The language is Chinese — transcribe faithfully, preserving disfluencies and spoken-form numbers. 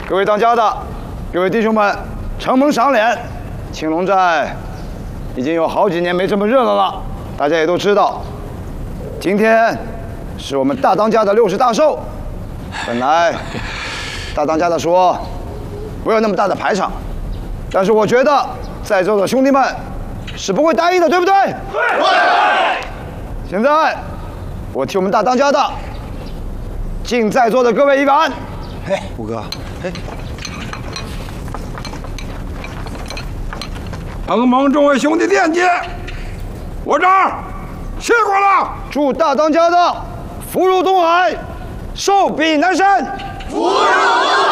各位当家的，各位弟兄们，承蒙赏脸，青龙寨已经有好几年没这么热闹了。大家也都知道，今天是我们大当家的六十大寿。本来大当家的说不要那么大的排场，但是我觉得在座的兄弟们是不会答应的，对不对？对。现在我替我们大当家的敬在座的各位一碗。 哎，五哥，哎， 承蒙众位兄弟惦记，我这儿谢过了。 祝大当家的福如东海，寿比南山。 福如东海。